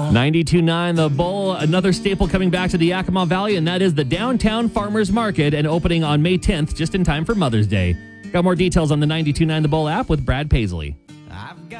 92.9 The Bull, another staple coming back to the Yakima Valley, and that is the Downtown Farmers Market, and opening on May 10th, just in time for Mother's Day. Got more details on the 92.9 The Bull app with Brad Paisley.